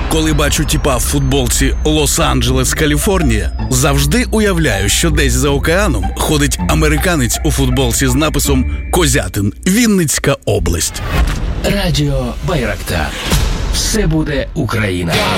Коли бачу тіпа в футболці «Лос-Анджелес, Каліфорнія», завжди уявляю, що десь за океаном ходить американець у футболці з написом «Козятин, Вінницька область». Радіо Байрактар. Все буде Україна.